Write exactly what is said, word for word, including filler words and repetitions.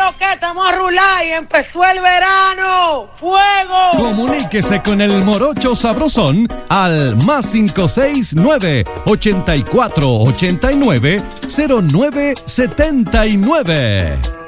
que estamos a rular y empezó el verano. ¡Fuego! Comuníquese con el Morocho Sabrosón al más cinco seis nueve, ochenta y cuatro ochenta y nueve, cero nueve setenta y nueve.